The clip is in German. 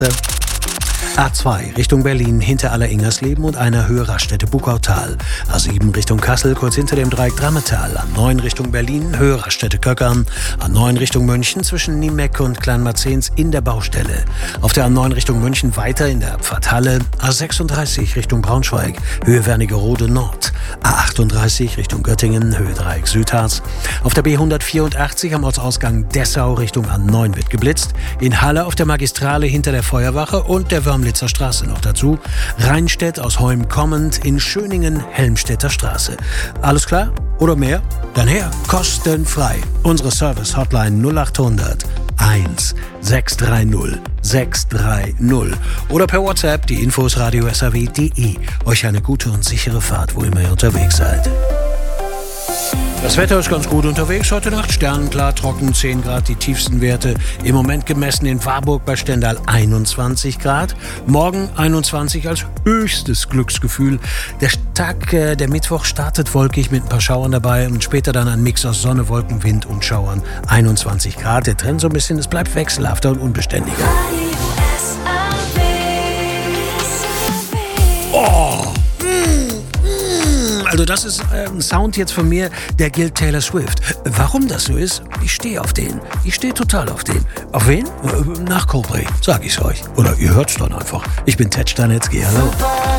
A2 Richtung Berlin hinter Aller-Ingersleben und einer Höhe Raststätte Buckautal. A7 Richtung Kassel kurz hinter dem Dreieck Drammetal. A9 Richtung Berlin Höhe Raststätte Köckern. A9 Richtung München zwischen Niemeck und Kleinmarzens in der Baustelle. Auf der A9 Richtung München weiter in der Pfadhalle. A36 Richtung Braunschweig Höhe Wernigerode Nord. A38 Richtung Göttingen Höhe Dreieck Südharz. Auf der B184 am Ortsausgang Dessau Richtung A9 wird geblitzt. In Halle auf der Magistrale hinter der Feuerwache und der Wörmlitzer Straße noch dazu. Rheinstedt aus Heum kommend in Schöningen Helmstedter Straße. Alles klar? Oder mehr? Dann her, kostenfrei. Unsere Service-Hotline 0800 1 630 630. Oder per WhatsApp die Infos radio-saw.de. Euch eine gute und sichere Fahrt, wo immer ihr unterwegs seid. Das Wetter ist ganz gut unterwegs heute Nacht. Sternenklar, trocken, 10 Grad, die tiefsten Werte. Im Moment gemessen in Warburg bei Stendal 21 Grad. Morgen 21 als höchstes Glücksgefühl. Der Mittwoch startet wolkig mit ein paar Schauern dabei und später dann ein Mix aus Sonne, Wolken, Wind und Schauern. 21 Grad, der Trend so ein bisschen, es bleibt wechselhafter und unbeständiger. Oh! Also das ist ein Sound jetzt von mir, der gilt Taylor Swift. Warum das so ist? Ich stehe auf den. Ich stehe total auf den. Auf wen? Nach Coldplay, sag ich's euch. Oder ihr hört's dann einfach. Ich bin Ted Stanitzky, hallo.